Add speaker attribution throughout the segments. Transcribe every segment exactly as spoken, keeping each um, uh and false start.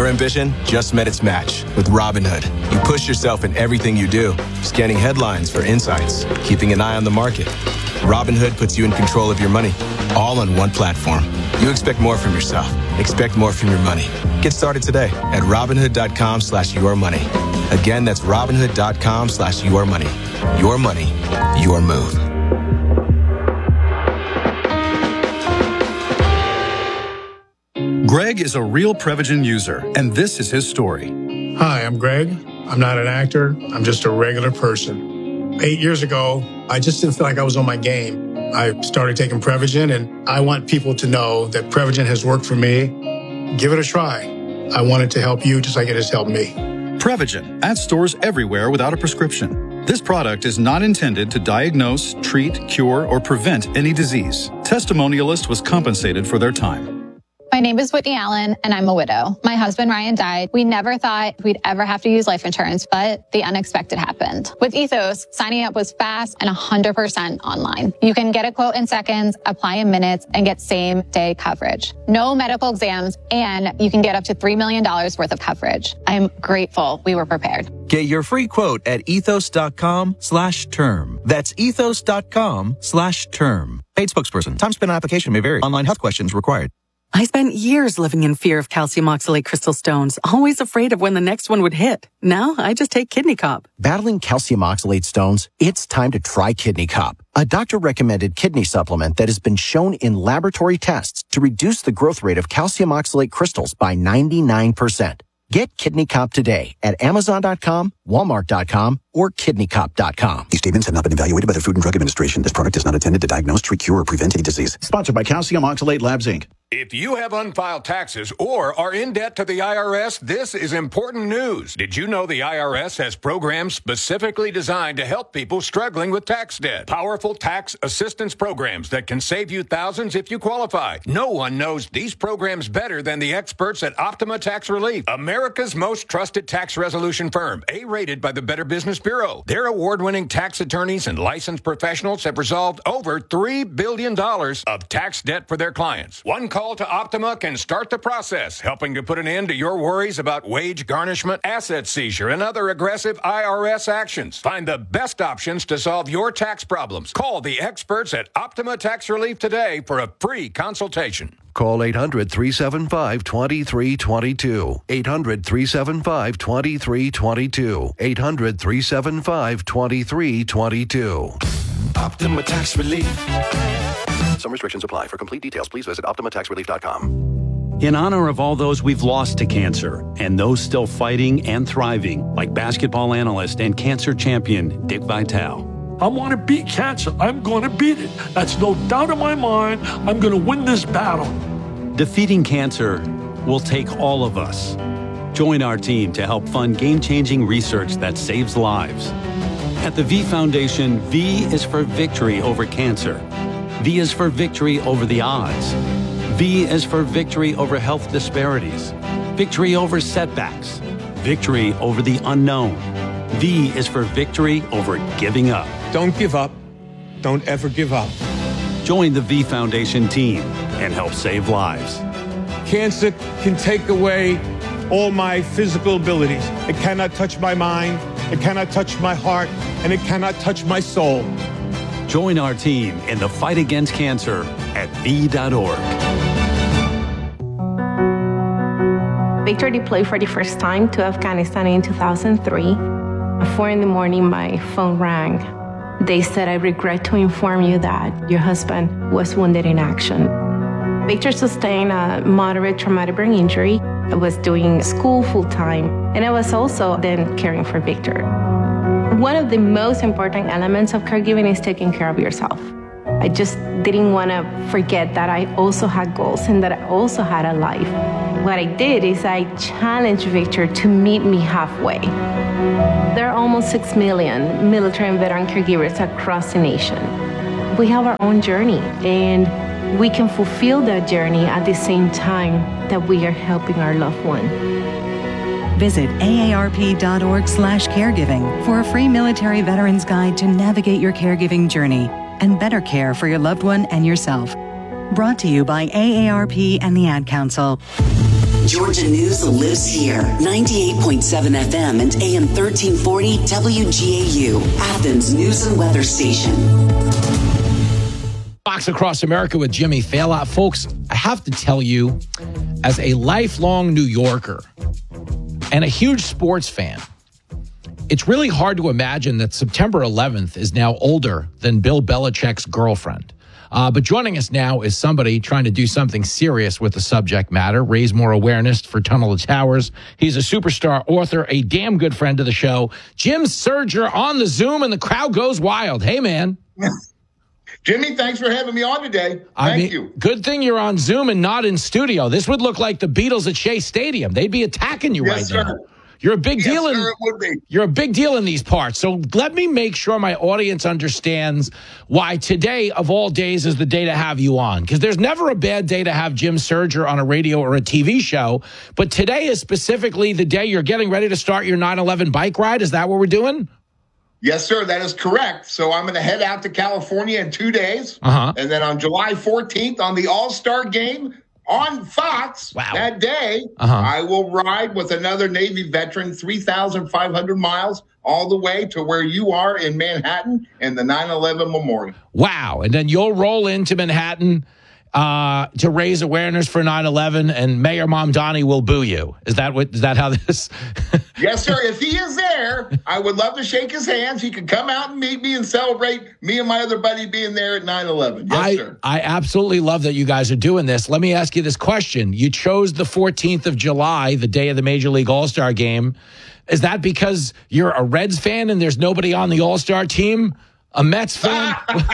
Speaker 1: Your ambition just met its match with Robinhood. You push yourself in everything you do, scanning headlines for insights, keeping an eye on the market. Robinhood puts you in control of your money, all on one platform. You expect more from yourself. Expect more from your money. Get started today at Robinhood.com slash your money. Again, that's Robinhood.com slash your money. Your money, your move.
Speaker 2: Greg is a real Prevagen user, and this is his story.
Speaker 3: Hi, I'm Greg. I'm not an actor. I'm just a regular person. Eight years ago, I just didn't feel like I was on my game. I started taking Prevagen, and I want people to know that Prevagen has worked for me. Give it a try. I want it to help you just like it has helped me.
Speaker 2: Prevagen, at stores everywhere without a prescription. This product is not intended to diagnose, treat, cure, or prevent any disease. Testimonialist was compensated for their time.
Speaker 4: My name is Whitney Allen, and I'm a widow. My husband, Ryan, died. We never thought we'd ever have to use life insurance, but the unexpected happened. With Ethos, signing up was fast and one hundred percent online. You can get a quote in seconds, apply in minutes, and get same-day coverage. No medical exams, and you can get up to three million dollars worth of coverage. I'm grateful we were prepared.
Speaker 5: Get your free quote at ethos.com slash term. That's ethos.com slash term. Paid spokesperson. Time spent on application may vary. Online health questions required.
Speaker 6: I spent years living in fear of calcium oxalate crystal stones, always afraid of when the next one would hit. Now I just take Kidney Cop.
Speaker 7: Battling calcium oxalate stones? It's time to try Kidney Cop, a doctor-recommended kidney supplement that has been shown in laboratory tests to reduce the growth rate of calcium oxalate crystals by ninety-nine percent. Get Kidney Cop today at Amazon dot com, Walmart dot com, or Kidney Cop dot com.
Speaker 8: These statements have not been evaluated by the Food and Drug Administration. This product is not intended to diagnose, treat, cure, or prevent any disease.
Speaker 9: Sponsored by Calcium Oxalate Labs, Incorporated.
Speaker 10: If you have unfiled taxes or are in debt to the I R S, this is important news. Did you know the I R S has programs specifically designed to help people struggling with tax debt? Powerful tax assistance programs that can save you thousands if you qualify. No one knows these programs better than the experts at Optima Tax Relief, America's most trusted tax resolution firm, A-rated by the Better Business Bureau. Their award-winning tax attorneys and licensed professionals have resolved over three billion dollars of tax debt for their clients. One call to Optima can start the process, helping to put an end to your worries about wage garnishment, asset seizure, and other aggressive I R S actions. Find the best options to solve your tax problems. Call the experts at Optima Tax Relief today for a free consultation.
Speaker 11: Call eight hundred, three seven five, two three two two. eight hundred, three seven five, two three two two. eight hundred, three seven five, two three two two.
Speaker 12: Optima Tax Relief.
Speaker 8: Some restrictions apply. For complete details, please visit Optima Tax Relief dot com.
Speaker 13: In honor of all those we've lost to cancer and those still fighting and thriving, like basketball analyst and cancer champion Dick Vitale.
Speaker 14: I want to beat cancer. I'm going to beat it. That's no doubt in my mind. I'm going to win this battle.
Speaker 13: Defeating cancer will take all of us. Join our team to help fund game-changing research that saves lives. At the V Foundation, V is for victory over cancer. V is for victory over the odds. V is for victory over health disparities, victory over setbacks, victory over the unknown. V is for victory over giving up.
Speaker 15: Don't give up. Don't ever give up.
Speaker 13: Join the V Foundation team and help save lives.
Speaker 15: Cancer can take away all my physical abilities. It cannot touch my mind, it cannot touch my heart, and it cannot touch my soul.
Speaker 13: Join our team in the fight against cancer at V dot org.
Speaker 16: Victor deployed for the first time to Afghanistan in two thousand three. At four in the morning, my phone rang. They said, I regret to inform you that your husband was wounded in action. Victor sustained a moderate traumatic brain injury. I was doing school full-time, and I was also then caring for Victor. One of the most important elements of caregiving is taking care of yourself. I just didn't want to forget that I also had goals and that I also had a life. What I did is I challenged Victor to meet me halfway. There are almost six million military and veteran caregivers across the nation. We have our own journey, and we can fulfill that journey at the same time that we are helping our loved one.
Speaker 17: Visit A A R P dot org slash caregiving for a free military veterans guide to navigate your caregiving journey and better care for your loved one and yourself. Brought to you by A A R P and the Ad Council.
Speaker 18: Georgia News lives here. ninety-eight point seven F M and A M thirteen forty W G A U, Athens News and Weather Station.
Speaker 19: Fox Across America with Jimmy Failla. Folks, I have to tell you, as a lifelong New Yorker and a huge sports fan, it's really hard to imagine that September eleventh is now older than Bill Belichick's girlfriend. Uh, but joining us now is somebody trying to do something serious with the subject matter, raise more awareness for Tunnel to Towers. He's a superstar author, a damn good friend of the show. Jim Serger on the Zoom, and the crowd goes wild. Hey, man.
Speaker 20: Jimmy, thanks for having me on today. Thank
Speaker 19: I mean,
Speaker 20: you.
Speaker 19: Good thing you're on Zoom and not in studio. This would look like the Beatles at Shea Stadium. They'd be attacking you
Speaker 20: Yes,
Speaker 19: right
Speaker 20: sir.
Speaker 19: now. You're a big
Speaker 20: Yes,
Speaker 19: deal in
Speaker 20: sir, it would be.
Speaker 19: You're a big deal in these parts. So let me make sure my audience understands why today of all days is the day to have you on. Because there's never a bad day to have Jim Serger on a radio or a T V show. But today is specifically the day you're getting ready to start your nine eleven bike ride. Is that what we're doing?
Speaker 20: Yes, sir, that is correct. So I'm going to head out to California in two days.
Speaker 19: Uh-huh.
Speaker 20: And then on July fourteenth, on the All-Star Game on Fox,
Speaker 19: wow.
Speaker 20: that day,
Speaker 19: uh-huh.
Speaker 20: I will ride with another Navy veteran three thousand five hundred miles all the way to where you are in Manhattan and the nine eleven Memorial.
Speaker 19: Wow. And then you'll roll into Manhattan uh, to raise awareness for nine eleven, and Mayor Mamdani will boo you. Is that what? Is that how this?
Speaker 20: Yes, sir. If he is there, I would love to shake his hands. He could come out and meet me and celebrate me and my other buddy being there at nine eleven. Yes,
Speaker 19: I,
Speaker 20: sir.
Speaker 19: I absolutely love that you guys are doing this. Let me ask you this question. You chose the fourteenth of July, the day of the Major League All-Star Game. Is that because you're a Reds fan and there's nobody on the All-Star team? A Mets fan?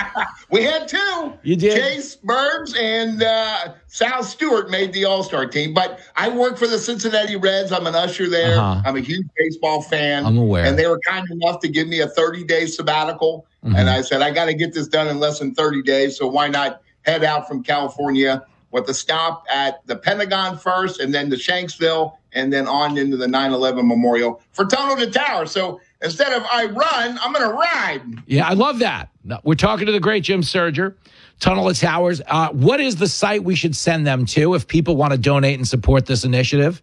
Speaker 20: We had two.
Speaker 19: You did?
Speaker 20: Chase Burns and uh, Sal Stewart made the All-Star team. But I work for the Cincinnati Reds. I'm an usher there.
Speaker 19: Uh-huh.
Speaker 20: I'm a huge baseball fan.
Speaker 19: I'm aware.
Speaker 20: And they were kind enough to give me a thirty-day sabbatical. Mm-hmm. And I said, I got to get this done in less than thirty days. So why not head out from California with a stop at the Pentagon first, and then to Shanksville, and then on into the nine eleven Memorial for Tunnel to Tower. So instead of I run, I'm going to ride.
Speaker 19: Yeah, I love that. We're talking to the great Jim Serger, Tunnel to Towers. Uh, what is the site we should send them to if people want to donate and support this initiative?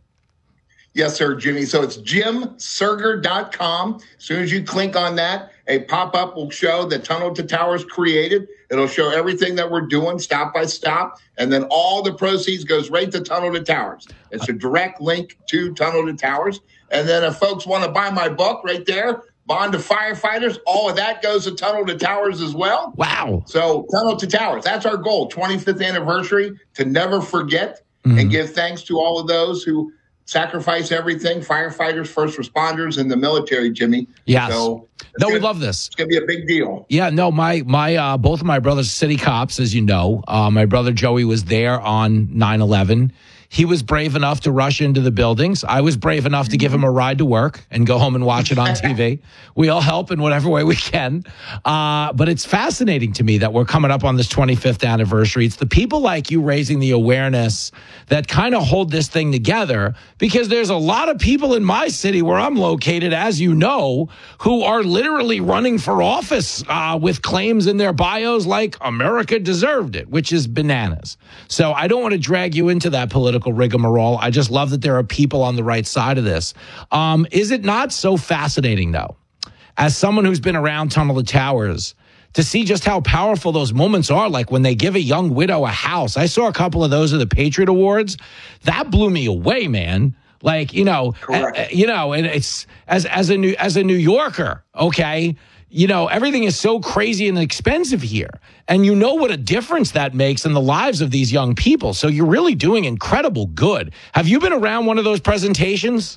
Speaker 20: Yes, sir, Jimmy. So it's jim serger dot com. As soon as you click on that, a pop-up will show that Tunnel to Towers created. It'll show everything that we're doing stop by stop. And then all the proceeds goes right to Tunnel to Towers. It's a direct link to Tunnel to Towers. And then if folks want to buy my book right there, Bond to Firefighters, all of that goes to Tunnel to Towers as well.
Speaker 19: Wow.
Speaker 20: So Tunnel to Towers, that's our goal. twenty-fifth anniversary, to never forget mm-hmm. and give thanks to all of those who sacrifice everything, firefighters, first responders, and the military, Jimmy.
Speaker 19: Yes.
Speaker 20: So
Speaker 19: no,
Speaker 20: gonna,
Speaker 19: we love this.
Speaker 20: It's going to be a big deal.
Speaker 19: Yeah, no, my, my, uh, both of my brothers are city cops, as you know. Uh, my brother Joey was there on nine eleven. He was brave enough to rush into the buildings. I was brave enough to give him a ride to work and go home and watch it on T V. We all help in whatever way we can. Uh, but it's fascinating to me that we're coming up on this twenty-fifth anniversary. It's the people like you raising the awareness that kind of hold this thing together, because there's a lot of people in my city where I'm located, as you know, who are literally running for office uh, with claims in their bios like America deserved it, which is bananas. So I don't want to drag you into that political rigmarole. I just love that there are people on the right side of this. Um, is it not so fascinating, though, as someone who's been around Tunnel to Towers, to see just how powerful those moments are, like when they give a young widow a house? I saw a couple of those at the Patriot Awards. That blew me away, man. Like, you know, uh, you know, and it's as as a new as a New Yorker, okay, you know, everything is so crazy and expensive here. And you know what a difference that makes in the lives of these young people. So you're really doing incredible good. Have you been around one of those presentations?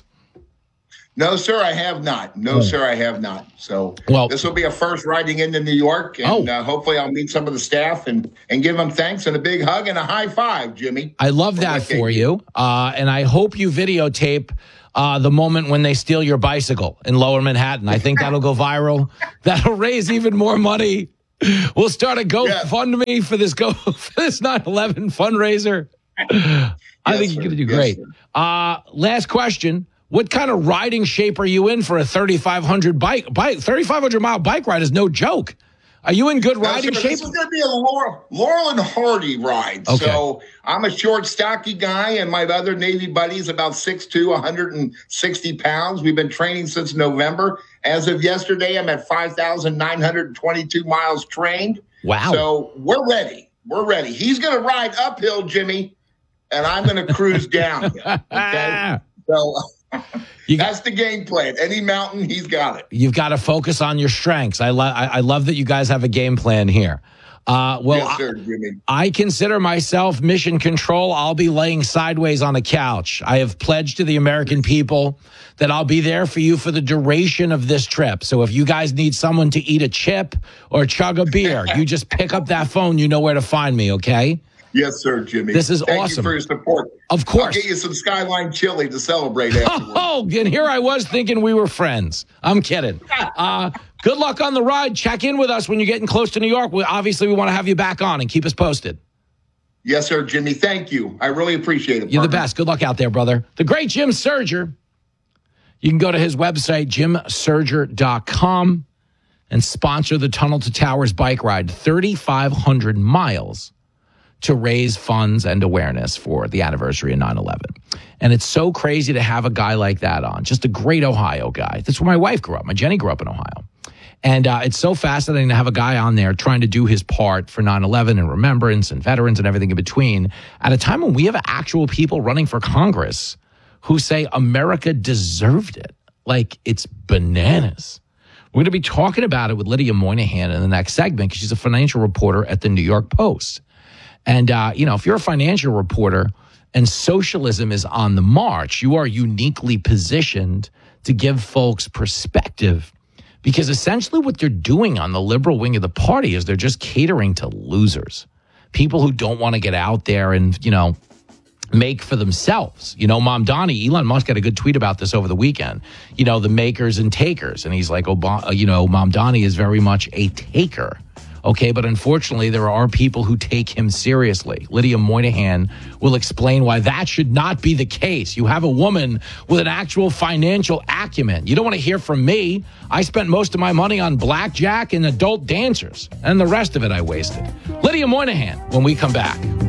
Speaker 20: No, sir, I have not. No,
Speaker 19: oh.
Speaker 20: sir, I have not. So
Speaker 19: well,
Speaker 20: this will be a first riding into New York. And
Speaker 19: oh.
Speaker 20: uh, hopefully I'll meet some of the staff and, and give them thanks and a big hug and a high five, Jimmy.
Speaker 19: I love that for you. Uh, and I hope you videotape Uh, the moment when they steal your bicycle in Lower Manhattan. I think that'll go viral. That'll raise even more money. We'll start a GoFundMe yeah. for this go for this nine eleven fundraiser. I
Speaker 20: yes,
Speaker 19: think
Speaker 20: sir.
Speaker 19: you're going to do
Speaker 20: yes,
Speaker 19: great. Uh, last question. What kind of riding shape are you in for a thirty-five hundred bike, bike thirty-five hundred mile bike ride is no joke. Are you in good riding
Speaker 20: no, sir,
Speaker 19: shape?
Speaker 20: This is going to be a Laurel, Laurel and Hardy ride.
Speaker 19: Okay.
Speaker 20: So I'm a short, stocky guy, and my other Navy buddy is about six two, one hundred sixty pounds. We've been training since November. As of yesterday, I'm at five thousand nine hundred twenty-two miles trained.
Speaker 19: Wow.
Speaker 20: So we're ready. We're ready. He's going to ride uphill, Jimmy, and I'm going to cruise down. Okay? So you got, that's the game plan. Any mountain, he's got it.
Speaker 19: You've got to focus on your strengths. I, lo- I-, I love that you guys have a game plan here. Uh, well,
Speaker 20: yes, sir, Jimmy.
Speaker 19: I, I consider myself mission control. I'll be laying sideways on a couch. I have pledged to the American people that I'll be there for you for the duration of this trip. So if you guys need someone to eat a chip or chug a beer, you just pick up that phone. You know where to find me, okay?
Speaker 20: Yes, sir, Jimmy.
Speaker 19: This is
Speaker 20: Thank
Speaker 19: awesome.
Speaker 20: Thank you for your support.
Speaker 19: Of course.
Speaker 20: I'll get you some Skyline chili to celebrate afterwards.
Speaker 19: Oh, and here I was thinking we were friends. I'm kidding. Uh, good luck on the ride. Check in with us when you're getting close to New York. We, obviously, we want to have you back on and keep us posted.
Speaker 20: Yes, sir, Jimmy. Thank you. I really appreciate it.
Speaker 19: You're
Speaker 20: partner.
Speaker 19: the best. Good luck out there, brother. The great Jim Serger. You can go to his website, jim serger dot com, and sponsor the Tunnel to Towers bike ride, thirty-five hundred miles. To raise funds and awareness for the anniversary of nine eleven. And it's so crazy to have a guy like that on, just a great Ohio guy. That's where my wife grew up. My Jenny grew up in Ohio. And uh, it's so fascinating to have a guy on there trying to do his part for nine eleven and remembrance and veterans and everything in between at a time when we have actual people running for Congress who say America deserved it. Like, it's bananas. We're going to be talking about it with Lydia Moynihan in the next segment because she's a financial reporter at the New York Post. And, uh, you know, if you're a financial reporter and socialism is on the march, you are uniquely positioned to give folks perspective because essentially what they're doing on the liberal wing of the party is they're just catering to losers, people who don't want to get out there and, you know, make for themselves. You know, Mamdani, Elon Musk had a good tweet about this over the weekend, you know, the makers and takers. And he's like, Obama, you know, Mamdani is very much a taker. Okay, but unfortunately, there are people who take him seriously. Lydia Moynihan will explain why that should not be the case. You have a woman with an actual financial acumen. You don't want to hear from me. I spent most of my money on blackjack and adult dancers, and the rest of it I wasted. Lydia Moynihan when we come back.